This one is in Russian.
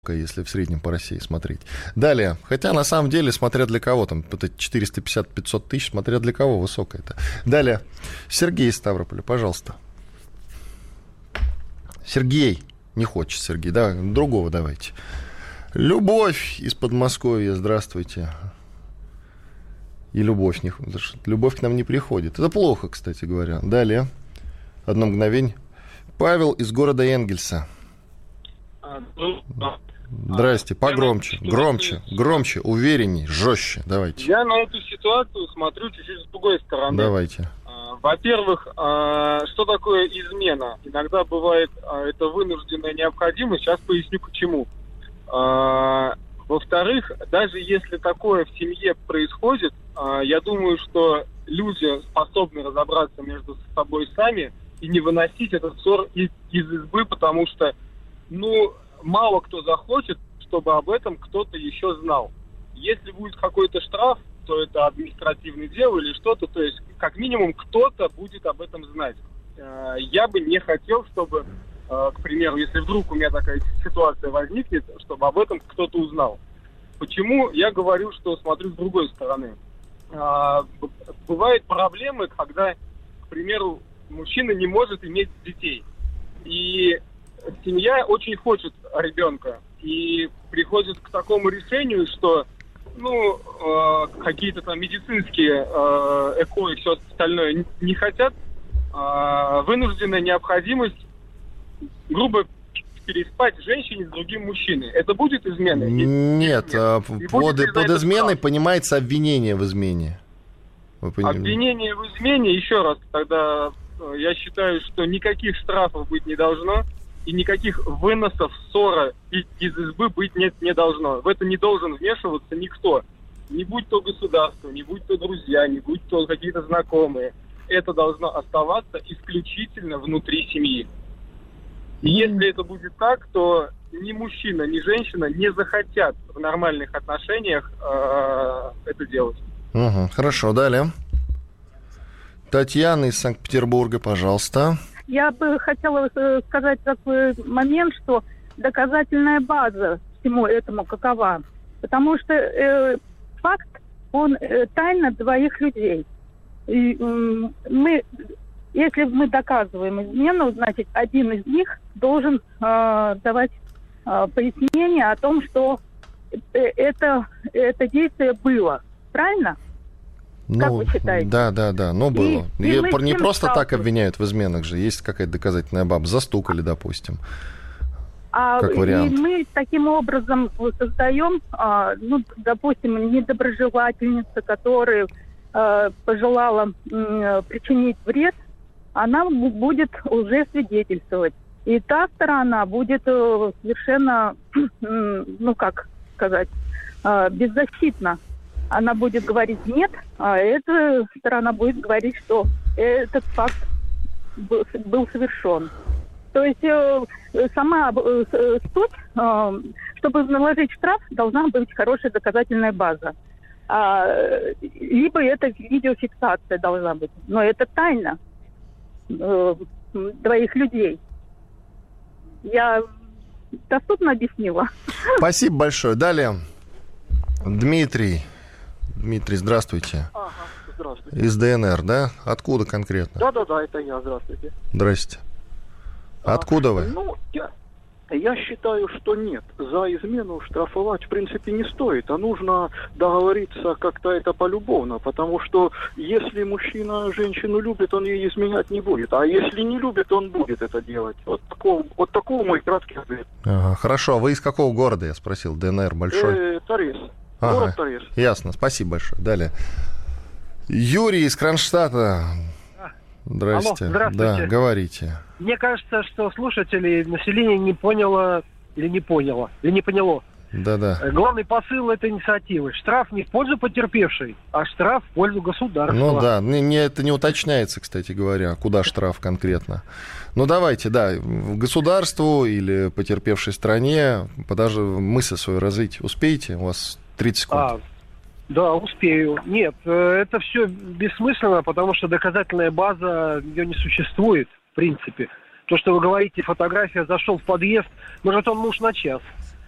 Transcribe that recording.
если в среднем по России смотреть. Далее. Хотя, на самом деле, смотря для кого, там, 450-500 тысяч, смотря для кого высокая это. Далее. Сергей из Ставрополя, пожалуйста. Сергей. Не хочет Сергей, да? Другого давайте. Любовь из Подмосковья, здравствуйте. И любовь к нам не приходит. Это плохо, кстати говоря. Далее. Одно мгновение. Павел из города Энгельса. Здрасте, погромче, громче, уверенней, жестче, давайте. Я на эту ситуацию смотрю чуть-чуть с другой стороны. Давайте. Во-первых, что такое измена? Иногда бывает это вынужденная необходимость, сейчас поясню почему. Во-вторых, даже если такое в семье происходит, я думаю, что люди способны разобраться между собой сами и не выносить этот ссор из избы, потому что, мало кто захочет, чтобы об этом кто-то еще знал. Если будет какой-то штраф, то это административное дело или что-то, то есть как минимум кто-то будет об этом знать. Я бы не хотел, чтобы, к примеру, если вдруг у меня такая ситуация возникнет, чтобы об этом кто-то узнал. Почему я говорю, что смотрю с другой стороны? Бывают проблемы, когда, к примеру, мужчина не может иметь детей. И семья очень хочет ребенка. И приходит к такому решению, что какие-то там медицинские ЭКО и все остальное не хотят. Вынужденная необходимость, грубо переспать женщине с другим мужчиной. Это будет изменой? Нет, под изменой понимается обвинение в измене. Обвинение в измене, еще раз, тогда я считаю, что никаких штрафов быть не должно, и никаких выносов ссора из избы быть не должно. В это не должен вмешиваться никто. Не будь то государство, не будь то друзья, не будь то какие-то знакомые. Это должно оставаться исключительно внутри семьи. И если это будет так, то ни мужчина, ни женщина не захотят в нормальных отношениях это делать. Хорошо, далее. Татьяна из Санкт-Петербурга, пожалуйста. Я бы хотела сказать такой момент, что доказательная база всему этому какова. Потому что факт, он тайна двоих людей. И, если мы доказываем измену, значит, один из них должен давать пояснение о том, что это действие было. Правильно? Как вы считаете? Да, было. Не просто так обвиняют в изменах же. Есть какая-то доказательная баба. Застукали, допустим. Как вариант. И мы таким образом создаем, допустим, недоброжелательница, которая пожелала причинить вред, она будет уже свидетельствовать. И та сторона будет совершенно, беззащитна. Она будет говорить «нет», а эта сторона будет говорить, что этот факт был совершен. То есть сама суть, чтобы наложить штраф, должна быть хорошая доказательная база. Либо это видеофиксация должна быть. Но это тайна двоих людей. Я доступно объяснила? Спасибо большое. Далее. Дмитрий, здравствуйте. Здравствуйте. Из ДНР, да? Откуда конкретно? Да, это я, здравствуйте. Здрасте. Откуда вы? Я считаю, что нет. За измену штрафовать, в принципе, не стоит. А нужно договориться как-то это полюбовно. Потому что если мужчина женщину любит, он ей изменять не будет. А если не любит, он будет это делать. Вот такого мой краткий ответ. Хорошо. А вы из какого города, я спросил? ДНР большой? Торез. Город Торез. Ясно. Спасибо большое. Далее. Юрий из Кронштадта. Здрасте. Алло, здравствуйте. Да, говорите. Мне кажется, что слушатели, население не поняло. Да. Главный посыл этой инициативы. Штраф не в пользу потерпевшей, а штраф в пользу государства. Это не уточняется, кстати говоря, куда штраф конкретно. Давайте, государству или потерпевшей стране, даже мысль свою развить успеете? У вас 30 секунд. Да, успею. Нет, это все бессмысленно, потому что доказательная база, ее не существует, в принципе. То, что вы говорите, фотография, зашел в подъезд, может, он муж на час.